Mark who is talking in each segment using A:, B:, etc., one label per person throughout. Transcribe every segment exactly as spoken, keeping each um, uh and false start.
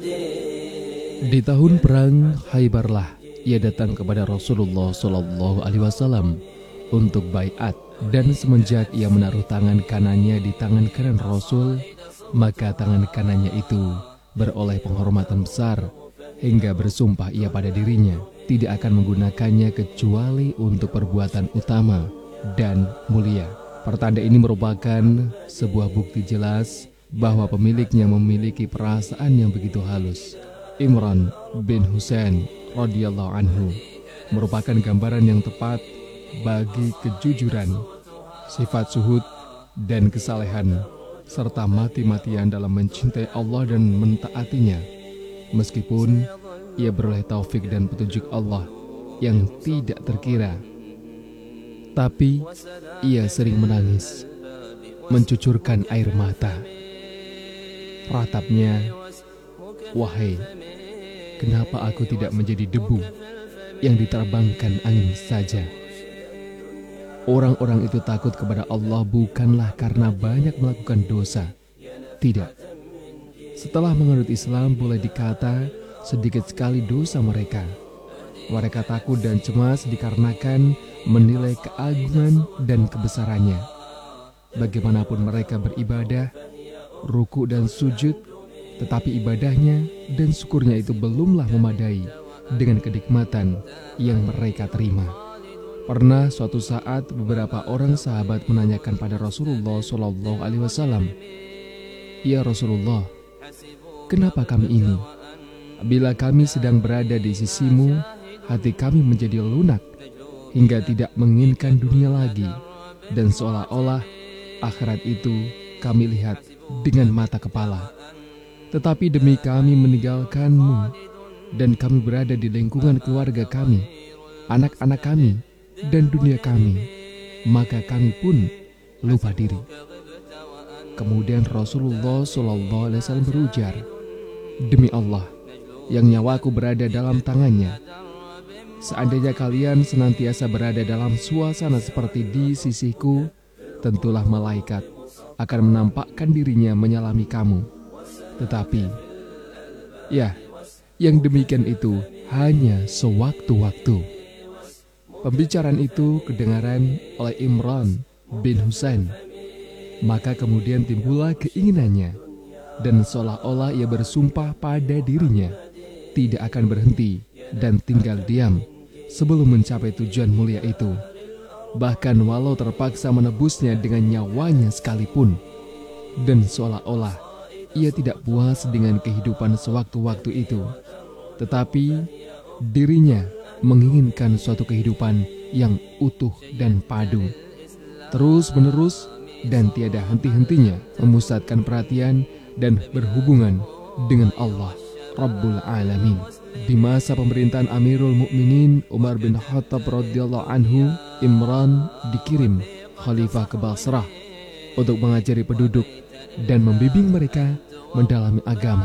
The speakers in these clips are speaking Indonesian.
A: Di tahun perang Khaybarlah, ia datang kepada Rasulullah Shallallahu Alaihi Wasallam untuk baiat, dan semenjak ia menaruh tangan kanannya di tangan kanan Rasul, maka tangan kanannya itu beroleh penghormatan besar, hingga bersumpah ia pada dirinya tidak akan menggunakannya kecuali untuk perbuatan utama dan mulia. Pertanda ini merupakan sebuah bukti jelas bahwa pemiliknya memiliki perasaan yang begitu halus. Imran bin Husain radhiyallahu anhu merupakan gambaran yang tepat bagi kejujuran, sifat zuhud dan kesalehan, serta mati-matian dalam mencintai Allah dan mentaatinya. Meskipun ia beroleh taufik dan petunjuk Allah yang tidak terkira, tapi ia sering menangis, mencucurkan air mata. Ratapnya, "Wahai, kenapa aku tidak menjadi debu yang diterbangkan angin saja?" Orang-orang itu takut kepada Allah bukanlah karena banyak melakukan dosa. Tidak. Setelah menganut Islam, boleh dikata sedikit sekali dosa mereka. Mereka takut dan cemas dikarenakan menilai keagungan dan kebesarannya. Bagaimanapun mereka beribadah, ruku dan sujud, tetapi ibadahnya dan syukurnya itu belumlah memadai dengan kenikmatan yang mereka terima. Pernah suatu saat beberapa orang sahabat menanyakan pada Rasulullah Shallallahu Alaihi Wasallam, "Ya Rasulullah, kenapa kami ini? Bila kami sedang berada di sisimu, hati kami menjadi lunak hingga tidak menginginkan dunia lagi, dan seolah-olah akhirat itu kami lihat dengan mata kepala. Tetapi demi kami meninggalkanmu dan kami berada di lingkungan keluarga kami, anak-anak kami, dan dunia kami, maka kami pun lupa diri." Kemudian Rasulullah Shallallahu Alaihi Wasallam berujar, "Demi Allah yang nyawaku berada dalam tangannya, seandainya kalian senantiasa berada dalam suasana seperti di sisiku, tentulah malaikat akan menampakkan dirinya menyalami kamu. Tetapi, ya, yang demikian itu hanya sewaktu-waktu." Pembicaraan itu kedengaran oleh Imran bin Husain. Maka kemudian timbullah keinginannya, dan seolah-olah ia bersumpah pada dirinya tidak akan berhenti dan tinggal diam sebelum mencapai tujuan mulia itu, bahkan walau terpaksa menebusnya dengan nyawanya sekalipun. Dan seolah-olah ia tidak puas dengan kehidupan sewaktu-waktu itu, tetapi dirinya menginginkan suatu kehidupan yang utuh dan padu, terus-menerus dan tiada henti-hentinya memusatkan perhatian dan berhubungan dengan Allah Rabbul Alamin. Di masa pemerintahan Amirul Mukminin Umar bin Khattab radhiyallahu anhu, Imran dikirim khalifah ke Basrah untuk mengajari penduduk dan membimbing mereka mendalami agama.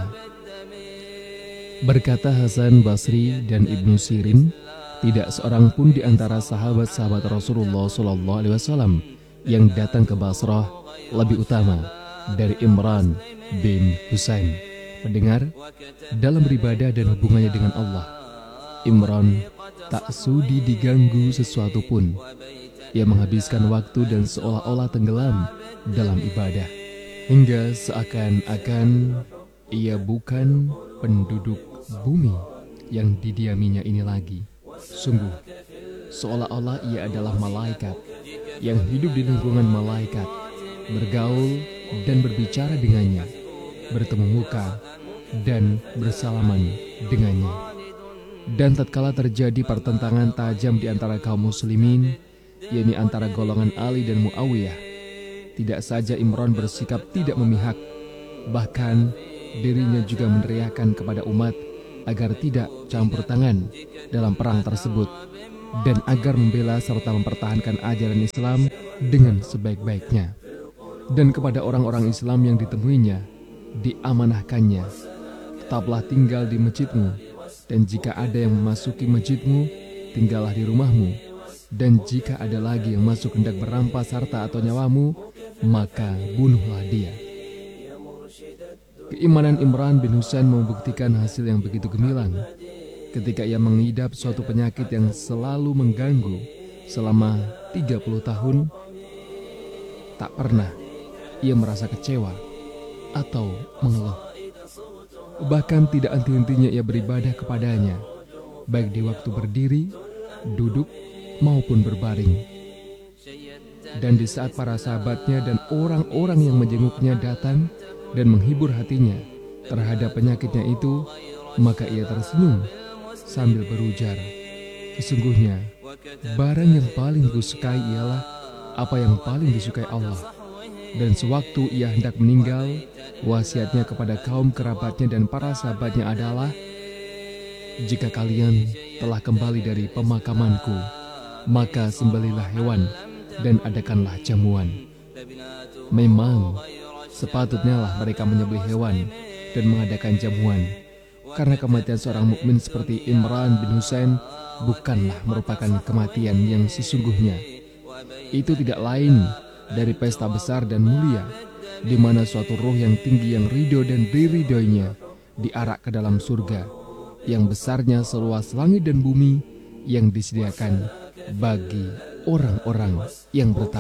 A: Berkata Hasan Basri dan Ibnu Sirin, tidak seorang pun di antara sahabat-sahabat Rasulullah Shallallahu Alaihi Wasallam yang datang ke Basrah lebih utama dari Imran bin Husain. Mendengar dalam beribadah dan hubungannya dengan Allah, Imran tak sudi diganggu sesuatu pun. Ia menghabiskan waktu dan seolah-olah tenggelam dalam ibadah, hingga seakan-akan ia bukan penduduk bumi yang didiaminya ini lagi. Sungguh, seolah-olah ia adalah malaikat yang hidup di lingkungan malaikat, bergaul dan berbicara dengannya, bertemu muka dan bersalaman dengannya. Dan tatkala terjadi pertentangan tajam di antara kaum muslimin, yakni antara golongan Ali dan Muawiyah, tidak saja Imran bersikap tidak memihak, bahkan dirinya juga meneriakkan kepada umat agar tidak campur tangan dalam perang tersebut dan agar membela serta mempertahankan ajaran Islam dengan sebaik-baiknya. Dan kepada orang-orang Islam yang ditemuinya, diamanahkannya, "Tetaplah tinggal di masjidmu, dan jika ada yang memasuki masjidmu, tinggallah di rumahmu, dan jika ada lagi yang masuk hendak merampas harta atau nyawamu, maka bunuhlah dia." Keimanan Imran bin Husain membuktikan hasil yang begitu gemilang ketika ia mengidap suatu penyakit yang selalu mengganggu selama tiga puluh tahun. Tak pernah ia merasa kecewa atau mengeluh. Bahkan tidak henti-hentinya ia beribadah kepadanya, baik di waktu berdiri, duduk, maupun berbaring. Dan di saat para sahabatnya dan orang-orang yang menjenguknya datang dan menghibur hatinya terhadap penyakitnya itu, maka ia tersenyum sambil berujar, "Sesungguhnya barang yang paling kusukai ialah apa yang paling disukai Allah." Dan sewaktu ia hendak meninggal, wasiatnya kepada kaum kerabatnya dan para sahabatnya adalah, "Jika kalian telah kembali dari pemakamanku, maka sembelihlah hewan dan adakanlah jamuan." Memang sepatutnya lah mereka menyembelih hewan dan mengadakan jamuan, karena kematian seorang mukmin seperti Imran bin Husain bukanlah merupakan kematian yang sesungguhnya. Itu tidak lain dari pesta besar dan mulia, di mana suatu roh yang tinggi yang ridho dan diridhoinya diarak ke dalam surga, yang besarnya seluas langit dan bumi, yang disediakan bagi orang-orang yang bertakwa.